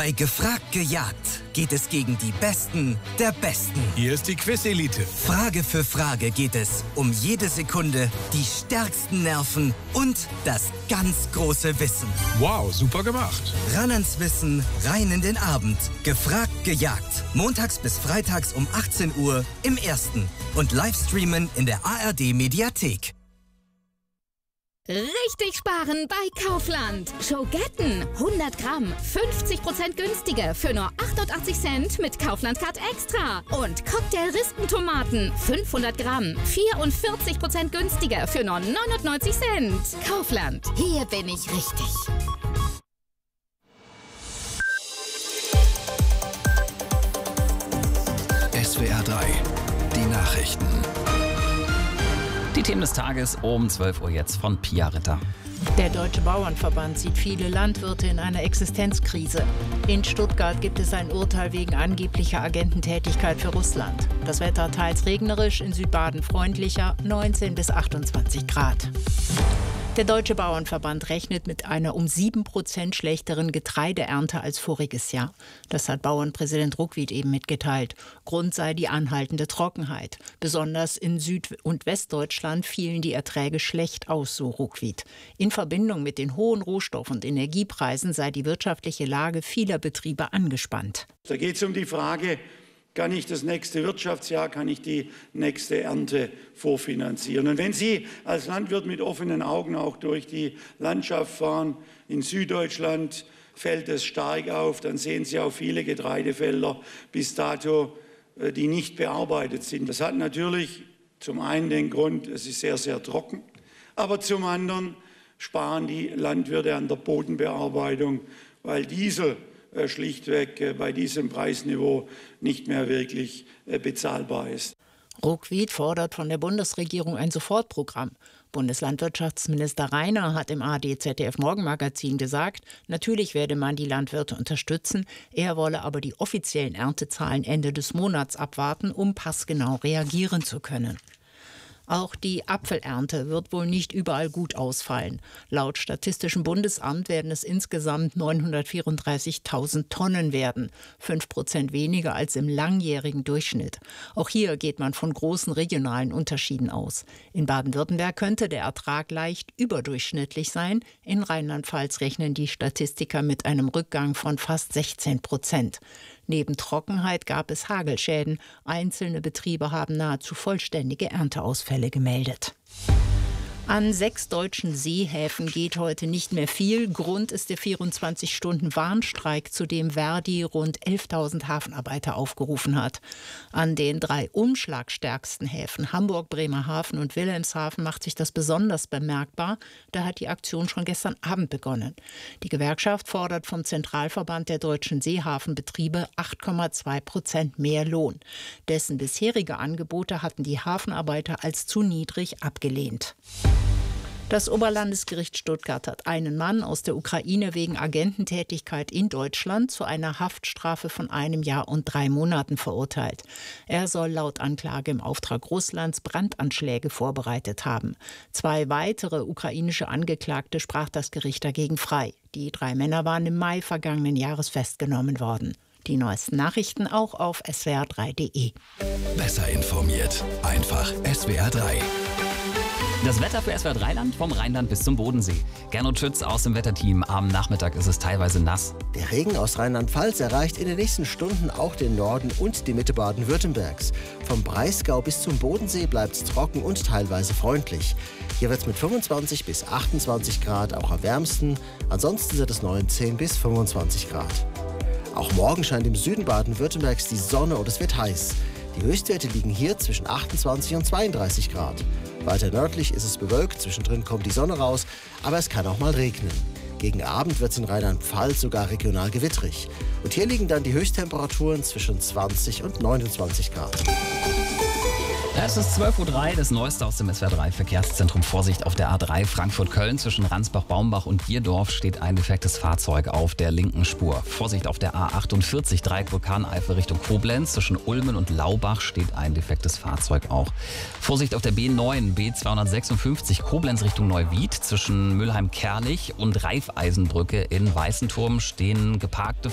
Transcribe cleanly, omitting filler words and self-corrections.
Bei Gefragt gejagt geht es gegen die Besten der Besten. Hier ist die Quiz-Elite. Frage für Frage geht es um jede Sekunde, die stärksten Nerven und das ganz große Wissen. Wow, super gemacht. Ran ans Wissen, rein in den Abend. Gefragt gejagt. Montags bis freitags um 18 Uhr im Ersten. Und Livestreamen in der ARD-Mediathek. Richtig sparen bei Kaufland. Schogetten 100 Gramm, 50% günstiger für nur 88 Cent mit Kaufland Card Extra. Und Cocktail-Rispentomaten 500 Gramm, 44% günstiger für nur 99 Cent. Kaufland, hier bin ich richtig. SWR 3, die Nachrichten. Die Themen des Tages um 12 Uhr jetzt von Pia Ritter. Der Deutsche Bauernverband sieht viele Landwirte in einer Existenzkrise. In Stuttgart gibt es ein Urteil wegen angeblicher Agententätigkeit für Russland. Das Wetter teils regnerisch, in Südbaden freundlicher, 19 bis 28 Grad. Der Deutsche Bauernverband rechnet mit einer um 7% schlechteren Getreideernte als voriges Jahr. Das hat Bauernpräsident Ruckwied eben mitgeteilt. Grund sei die anhaltende Trockenheit. Besonders in Süd- und Westdeutschland fielen die Erträge schlecht aus, so Ruckwied. In Verbindung mit den hohen Rohstoff- und Energiepreisen sei die wirtschaftliche Lage vieler Betriebe angespannt. Da geht es um die Frage, kann ich das nächste Wirtschaftsjahr, kann ich die nächste Ernte vorfinanzieren? Und wenn Sie als Landwirt mit offenen Augen auch durch die Landschaft fahren, in Süddeutschland fällt es stark auf, dann sehen Sie auch viele Getreidefelder bis dato, die nicht bearbeitet sind. Das hat natürlich zum einen den Grund, es ist sehr, sehr trocken, aber zum anderen sparen die Landwirte an der Bodenbearbeitung, weil Diesel schlichtweg bei diesem Preisniveau nicht mehr wirklich bezahlbar ist. Ruckwied fordert von der Bundesregierung ein Sofortprogramm. Bundeslandwirtschaftsminister Rainer hat im ARD-ZDF-Morgenmagazin gesagt, natürlich werde man die Landwirte unterstützen, er wolle aber die offiziellen Erntezahlen Ende des Monats abwarten, um passgenau reagieren zu können. Auch die Apfelernte wird wohl nicht überall gut ausfallen. Laut Statistischem Bundesamt werden es insgesamt 934.000 Tonnen werden, 5% weniger als im langjährigen Durchschnitt. Auch hier geht man von großen regionalen Unterschieden aus. In Baden-Württemberg könnte der Ertrag leicht überdurchschnittlich sein. In Rheinland-Pfalz rechnen die Statistiker mit einem Rückgang von fast 16%. Neben Trockenheit gab es Hagelschäden. Einzelne Betriebe haben nahezu vollständige Ernteausfälle gemeldet. An 6 deutschen Seehäfen geht heute nicht mehr viel. Grund ist der 24-Stunden-Warnstreik, zu dem Verdi rund 11.000 Hafenarbeiter aufgerufen hat. An den 3 umschlagstärksten Häfen Hamburg, Bremerhaven und Wilhelmshaven macht sich das besonders bemerkbar. Da hat die Aktion schon gestern Abend begonnen. Die Gewerkschaft fordert vom Zentralverband der deutschen Seehafenbetriebe 8,2% mehr Lohn. Dessen bisherige Angebote hatten die Hafenarbeiter als zu niedrig abgelehnt. Das Oberlandesgericht Stuttgart hat einen Mann aus der Ukraine wegen Agententätigkeit in Deutschland zu einer Haftstrafe von 1 Jahr und 3 Monaten verurteilt. Er soll laut Anklage im Auftrag Russlands Brandanschläge vorbereitet haben. 2 weitere ukrainische Angeklagte sprach das Gericht dagegen frei. Die 3 Männer waren im Mai vergangenen Jahres festgenommen worden. Die neuesten Nachrichten auch auf swr3.de. Besser informiert, einfach SWR 3. Das Wetter für SWR 3 Land vom Rheinland bis zum Bodensee. Gernot Schütz aus dem Wetterteam. Am Nachmittag ist es teilweise nass. Der Regen aus Rheinland-Pfalz erreicht in den nächsten Stunden auch den Norden und die Mitte Baden-Württembergs. Vom Breisgau bis zum Bodensee bleibt es trocken und teilweise freundlich. Hier wird es mit 25 bis 28 Grad auch am wärmsten. Ansonsten sind es 19 bis 25 Grad. Auch morgen scheint im Süden Baden-Württembergs die Sonne und es wird heiß. Die Höchstwerte liegen hier zwischen 28 und 32 Grad. Weiter nördlich ist es bewölkt, zwischendrin kommt die Sonne raus, aber es kann auch mal regnen. Gegen Abend wird es in Rheinland-Pfalz sogar regional gewittrig. Und hier liegen dann die Höchsttemperaturen zwischen 20 und 29 Grad. Es ist 12.03 Uhr, das Neueste aus dem SWR 3 Verkehrszentrum. Vorsicht auf der A3 Frankfurt-Köln. Zwischen Ransbach-Baumbach und Gierdorf steht ein defektes Fahrzeug auf der linken Spur. Vorsicht auf der A48 Dreieck Vulkaneifel Richtung Koblenz. Zwischen Ulmen und Laubach steht ein defektes Fahrzeug auch. Vorsicht auf der B9 B256 Koblenz Richtung Neuwied. Zwischen Mülheim-Kerlich und Raiffeisenbrücke in Weißenturm stehen geparkte